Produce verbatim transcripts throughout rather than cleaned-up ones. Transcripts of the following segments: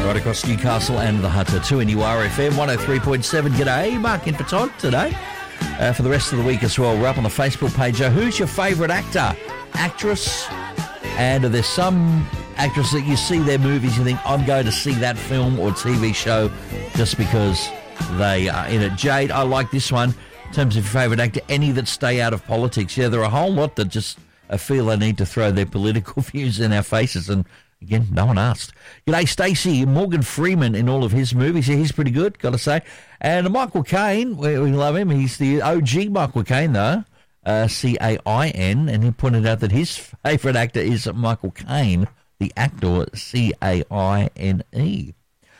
right across Newcastle and the Hunter. two N U R F M one oh three point seven. G'day, Mark in for Todd today. Uh, for the rest of the week as well, we're up on the Facebook page. Uh, who's your favourite actor, actress? And are there some actors that you see their movies, you think, I'm going to see that film or T V show just because they are in it? Jade, I like this one. In terms of your favourite actor, any that stay out of politics. Yeah, there are a whole lot that just uh, feel they need to throw their political views in our faces, and again, no one asked. G'day, Stacey. Morgan Freeman in all of his movies. Yeah, he's pretty good, got to say. And Michael Caine, we, we love him. He's the O G Michael Caine, though. Uh, C A I N. And he pointed out that his favourite actor is Michael Caine, the actor, C A I N E.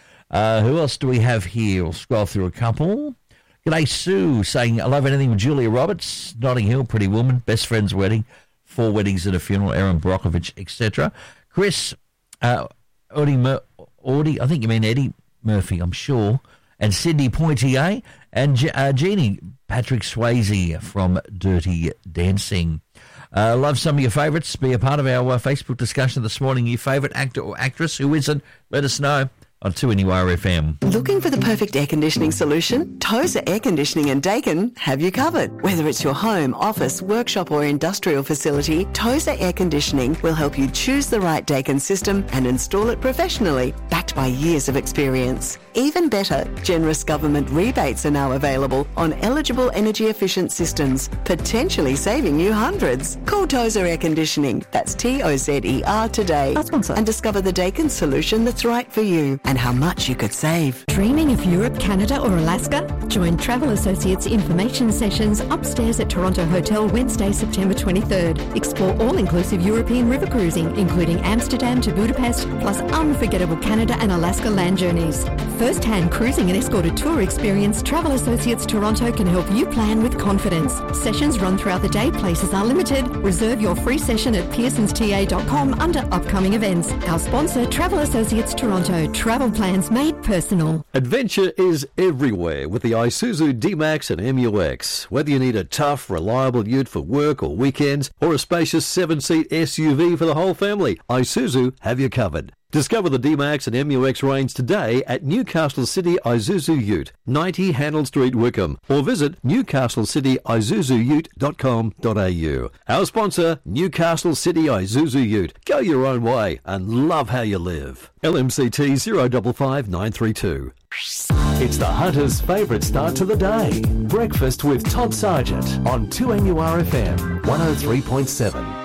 Uh, who else do we have here? We'll scroll through a couple. G'day, Sue, saying, I love anything with Julia Roberts, Notting Hill, Pretty Woman, Best Friend's Wedding, Four Weddings and a Funeral, Erin Brockovich, et cetera. Chris, uh, Audie, Mur- Audie, I think you mean Eddie Murphy, I'm sure, and Sidney Poitier, and G- uh, Jeannie, Patrick Swayze from Dirty Dancing. Uh, love some of your favourites. Be a part of our uh, Facebook discussion this morning. Your favourite actor or actress, who isn't? Let us know on two N U R F M. Looking for the perfect air conditioning solution? Tozer Air Conditioning and Dakin have you covered. Whether it's your home, office, workshop or industrial facility, Tozer Air Conditioning will help you choose the right Dakin system and install it professionally, backed by years of experience. Even better, generous government rebates are now available on eligible energy efficient systems, potentially saving you hundreds. Call Tozer Air Conditioning, that's T O Z E R today, and discover the Dakin solution that's right for you and how much you could save. Dreaming of Europe, Canada or Alaska? Join Travel Associates information sessions upstairs at Toronto Hotel Wednesday, September twenty-third. Explore all-inclusive European river cruising, including Amsterdam to Budapest, plus unforgettable Canada and Alaska land journeys. First-hand cruising and escorted tour experience, Travel Associates Toronto can help you plan with confidence. Sessions run throughout the day, places are limited. Reserve your free session at pearsons t a dot com under upcoming events. Our sponsor, Travel Associates Toronto. Travel plans made personal. Adventure is everywhere with the Isuzu D-Max and M U X. Whether you need a tough, reliable ute for work or weekends, or a spacious seven-seat S U V for the whole family, Isuzu have you covered. Discover the D-Max and M U X range today at Newcastle City Isuzu Ute, ninety Handel Street, Wickham, or visit newcastle city isuzu ute dot com dot a u. Our sponsor, Newcastle City Isuzu Ute. Go your own way and love how you live. L M C T zero five five nine three two. It's the Hunter's favourite start to the day. Breakfast with Todd Sargent on two N U R F M one oh three point seven.